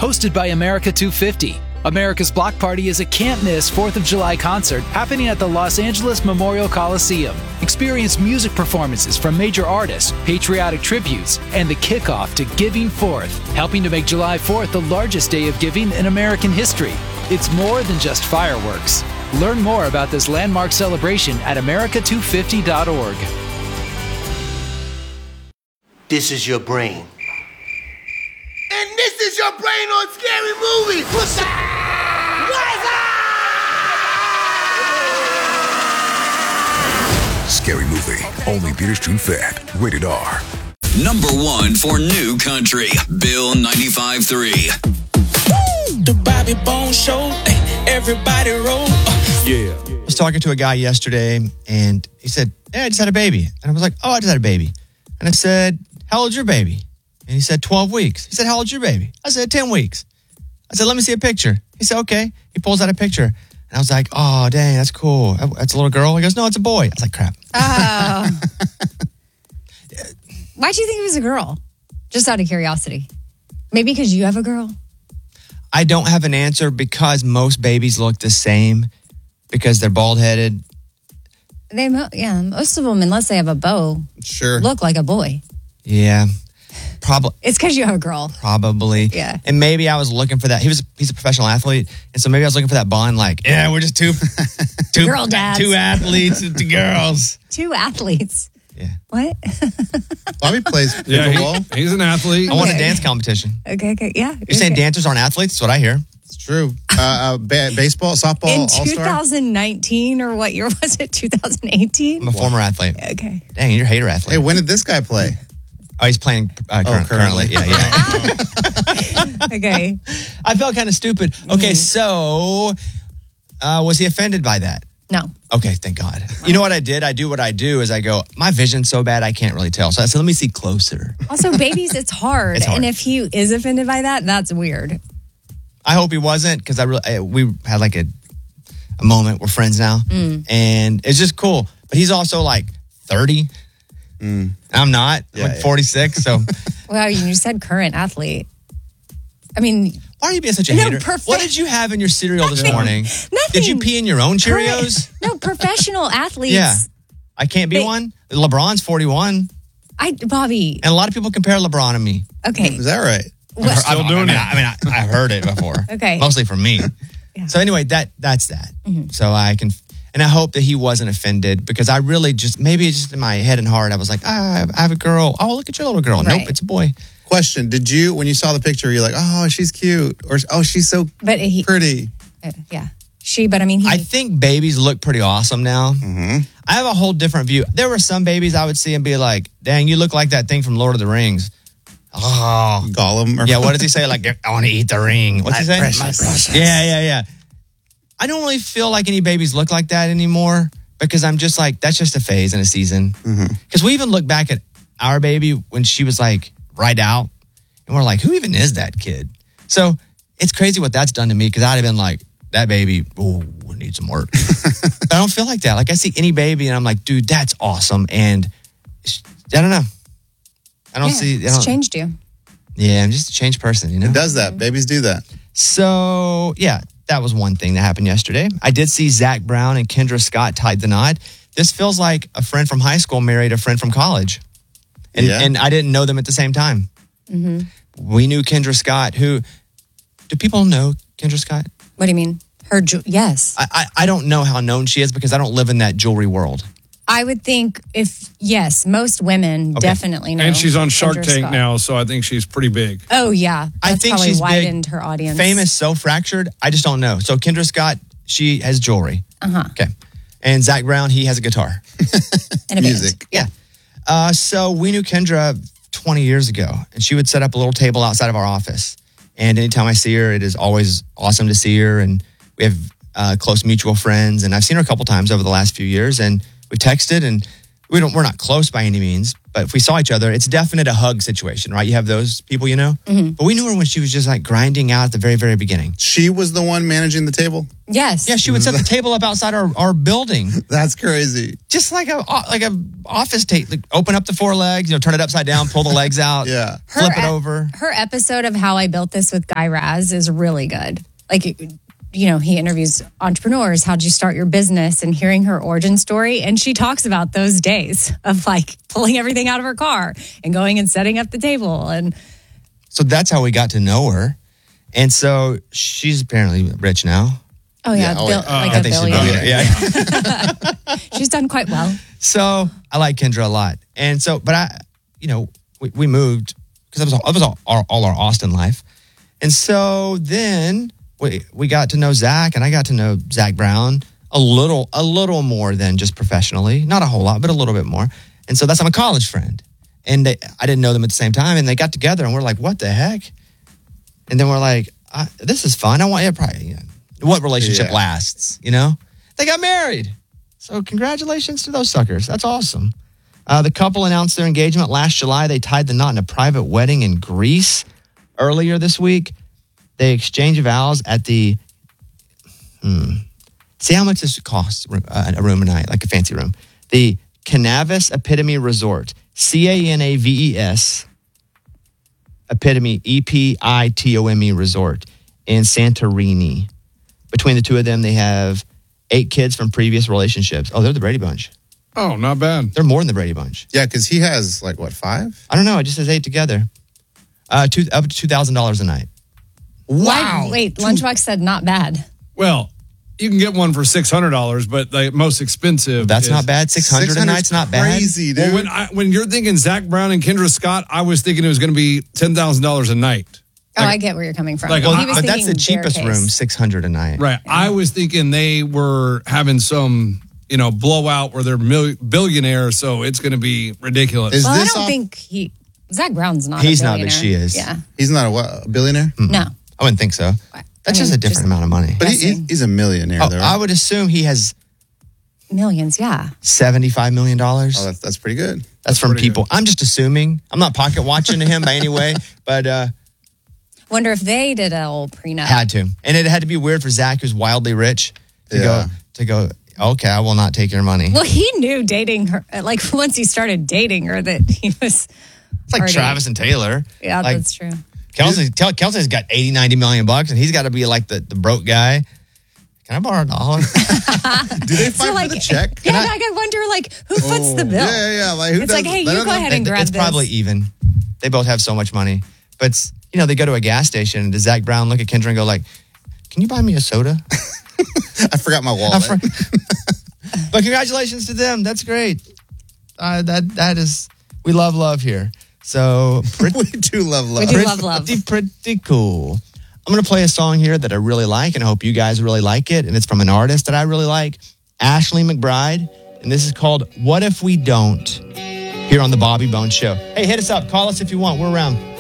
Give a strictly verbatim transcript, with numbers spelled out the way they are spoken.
hosted by America two fifty. America's Block Party is a can't-miss fourth of July concert happening at the Los Angeles Memorial Coliseum. Experience music performances from major artists, patriotic tributes, and the kickoff to Giving Fourth, helping to make July fourth the largest day of giving in American history. It's more than just fireworks. Learn more about this landmark celebration at America two fifty dot org. This is your brain. And this is your brain on Scary Movie. What's up? What's up? Scary Movie. Only theaters June fifth. Rated R. Number one for New Country. Bill ninety-five point three. The Bobby Bones Show. Everybody roll. Yeah. I was talking to a guy yesterday, and he said, "Yeah, I just had a baby." And I was like, "Oh, I just had a baby." And I said, "How old's your baby?" And he said, twelve weeks. He said, "How old's your baby?" I said, ten weeks. I said, "Let me see a picture." He said, "Okay." He pulls out a picture. And I was like, "Oh, dang, that's cool. That's a little girl?" He goes, "No, it's a boy." I was like, crap. Oh. Why'd you think it was a girl? Just out of curiosity. Maybe because you have a girl? I don't have an answer because most babies look the same because they're bald-headed. They, mo- yeah, most of them, unless they have a bow, Sure. look like a boy. Yeah. Probably. It's because you have a girl. Probably. Yeah. And maybe I was looking for that. He was he's a professional athlete. And so maybe I was looking for that bond like, yeah, we're just two two Girl dads. two athletes, two girls. Two athletes. Yeah. What? Bobby plays Yeah, pickleball. he, he's an athlete. I won a Okay. dance competition. Okay, okay, yeah. You're saying okay. dancers aren't athletes? That's what I hear. It's true. Uh, uh, ba- baseball, softball, In all-star. twenty nineteen, or what year was it? twenty eighteen? I'm a former athlete. Okay. Dang, you're a hater athlete. Hey, when did this guy play? Oh, he's playing uh, Oh, current- currently. currently. Yeah, yeah. Okay. I felt kind of stupid. Okay, so uh, was he offended by that? No. Okay, thank God. You know what I did? I do what I do is I go, my vision's so bad I can't really tell. So I said, let me see closer. Also, babies, it's hard. It's hard. And if he is offended by that, that's weird. I hope he wasn't because I really I, we had like a a moment. We're friends now, and it's just cool. But he's also like thirty. Mm. I'm not. Yeah, I'm like yeah. forty-six. So Well, you said current athlete. I mean, why are you being such a No, hater? perfect- What did you have in your cereal this Nothing. morning? Nothing. Did you pee in your own Cheerios? current- No, professional athletes. Yeah. I can't be They- one. LeBron's forty-one, I, Bobby. and a lot of people compare LeBron to me. Okay. Is that right? What- Still I, doing I mean, it. I, I mean, I, I've heard it before. Okay. Mostly from me. Yeah. So anyway, that that's that. Mm-hmm. So I can, and I hope that he wasn't offended because I really just maybe just in my head and heart I was like, ah, I have a girl. Oh, look at your little girl. Right. Nope, it's a boy. Question: Did you, when you saw the picture, you're like, "Oh, she's cute," or "Oh, she's so But he, pretty"? uh, yeah. She, but I mean, he. I think babies look pretty awesome now. Mm-hmm. I have a whole different view. There were some babies I would see and be like, dang, you look like that thing from Lord of the Rings. Oh, Gollum. Or yeah. What does he say? Like, I want to eat the ring. What's he say? precious. My precious. Yeah, yeah, yeah. I don't really feel like any babies look like that anymore because I'm just like, that's just a phase and a season. Because we even look back at our baby when she was like right out and we're like, who even is that kid? So it's crazy what that's done to me because I'd have been like, that baby, oh, needs some work. But I don't feel like that. Like I see any baby and I'm like, dude, that's awesome. And I don't know. I don't yeah, see. I it's don't, changed you. Yeah, I'm just a changed person, you know? It does that. Babies do that. So, yeah, that was one thing that happened yesterday. I did see Zach Brown and Kendra Scott tied the knot. This feels like a friend from high school married a friend from college. And, Yeah. and I didn't know them at the same time. Mm-hmm. We knew Kendra Scott, who, do people know Kendra Scott? What do you mean? Her, ju- yes. I, I, I don't know how known she is because I don't live in that jewelry world. I would think if, yes, most women Okay. definitely know. And she's on Shark Kendra Tank Scott. now, so I think she's pretty big. Oh, yeah. That's I think probably she's widened big, her audience. famous, so fractured. I just don't know. So Kendra Scott, she has jewelry. Uh-huh. Okay. And Zach Brown, he has a guitar. And a band. Music. Yeah. Uh, so we knew Kendra twenty years ago, and she would set up a little table outside of our office. And anytime I see her, it is always awesome to see her. And we have uh, close mutual friends, and I've seen her a couple times over the last few years. And we texted, and we don't we're not close by any means, But if we saw each other, it's definite a hug situation, right? You have those people, you know? Mm-hmm. But we knew her when she was just like grinding out at the very, very beginning. She was the one managing the table? Yes. Yeah, she would set the table up outside our, our building. That's crazy. Just like a like a office table. Like open up the four legs, you know, turn it upside down, pull the legs out, yeah, flip it ep- over. Her episode of How I Built This with Guy Raz is really good. Like, you know, he interviews entrepreneurs. How'd you start your business? And hearing her origin story. And she talks about those days of like pulling everything out of her car and going and setting up the table. And so that's how we got to know her. And so she's apparently rich now. oh, yeah, Yeah, oh, Bill, yeah. like I a think she's billionaire. billionaire. Yeah. She's done quite well. So I like Kendra a lot. And so, but I, you know, we, we moved because that was, all, that was all, all, all our Austin life. And so then we, we got to know Zach, and I got to know Zach Brown a little, a little more than just professionally. Not a whole lot, but a little bit more. And so that's, I'm a college friend. And they, I didn't know them at the same time. And they got together and we're like, what the heck? And then we're like, I, this is fun. I want, yeah, probably, you know, what relationship Yeah. lasts, you know? They got married. So congratulations to those suckers. That's awesome. Uh, the couple announced their engagement last July. They tied the knot in a private wedding in Greece earlier this week. They exchanged vows at the, hmm, see how much this costs uh, a room a night, like a fancy room. The Canavis Epitome Resort, C A N A V E S, Epitome, E P I T O M E Resort in Santorini. Between the two of them, they have eight kids from previous relationships. Oh, they're the Brady Bunch. Oh, not bad. They're more than the Brady Bunch. Yeah, because he has like, what, five? I don't know. It just says eight together. Uh, two, up to two thousand dollars a night. Wow. Wait, Lunchbox said not bad. Well, you can get one for six hundred dollars, but the most expensive. That's is, not bad. six hundred a night's not bad. Crazy, dude. Well, when, I, when you're thinking Zach Brown and Kendra Scott, I was thinking it was going to be ten thousand dollars a night. Oh, Like- I get where you're coming from. like, He I- was But that's the thinking cheapest barricades. room, six hundred a night. Right. I was thinking they were having some, you know, blowout where they're mil- billionaires, so it's going to be ridiculous. Is Well, I this don't off- think he, Zach Brown's not He's a not, but billionaire. she is. Yeah. He's not a, what, a billionaire? No. I wouldn't think so. That's I just mean, a different just- amount of money. But he, he, Guessing. he's a millionaire, Oh, though. I Right? would assume he has Millions, yeah. seventy-five million dollars. Oh, that's, that's pretty good. That's from pretty people. I'm just assuming. I'm not pocket watching to him by any way, but uh, Wonder if they did a old prenup. had to. And it had to be weird for Zach, who's wildly rich, to Yeah. go to go. Okay, I will not take your money. Well, he knew dating her. Like once he started dating her, that he was. It's like already- Travis and Taylor. Yeah, like, that's true. Kelsey, Kel- Kelsey's got eighty, ninety million bucks, and he's got to be like the, the broke guy. Can I borrow a dollar? Do they fight So, like, for the check? Yeah, I- I, I wonder, like, who foots the bill? Yeah, yeah, yeah. Like, who It's does, like, hey, they you don't go know- ahead and It- grab it's this. probably even. They both have so much money. But, it's, you know, they go to a gas station, and does Zach Brown look at Kendra and go like, can you buy me a soda? I forgot my I wallet. for- But congratulations to them. That's great. Uh, that That is, we love love here. So pretty, we do love love. We do love love. pretty, pretty cool. I'm going to play a song here that I really like, and I hope you guys really like it. And it's from an artist that I really like, Ashley McBride. And this is called What If We Don't, here on the Bobby Bones Show. Hey, hit us up. Call us if you want. We're around.